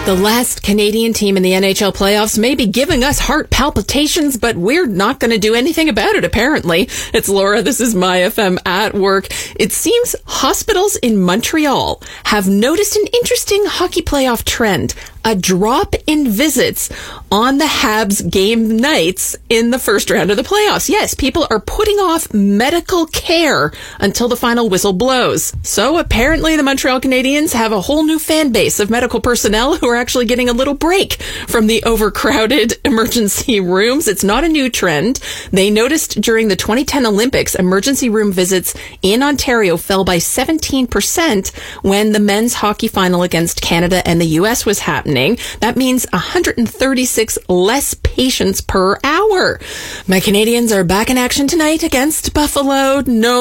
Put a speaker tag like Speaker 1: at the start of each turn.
Speaker 1: The last Canadian team in the NHL playoffs may be giving us heart palpitations, but we're not going to do anything about it, apparently. It's Laura. This is My FM at Work. It seems hospitals in Montreal have noticed an interesting hockey playoff trend. A drop in visits on the Habs game nights in the first round of the playoffs. Yes, people are putting off medical care until the final whistle blows. So apparently the Montreal Canadiens have a whole new fan base of medical personnel who are actually getting a little break from the overcrowded emergency rooms. It's not a new trend. They noticed during the 2010 Olympics, emergency room visits in Ontario fell by 17% when the men's hockey final against Canada and the U.S. was happening. That means 136 less patients per hour. My Canadians are back in action tonight against Buffalo. No